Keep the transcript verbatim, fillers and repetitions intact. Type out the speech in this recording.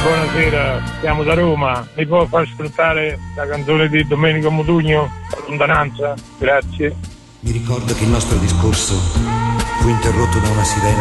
Buonasera, siamo da Roma. Mi può far ascoltare la canzone di Domenico Modugno, Lontananza? Grazie. Mi ricordo che il nostro discorso fu interrotto da una sirena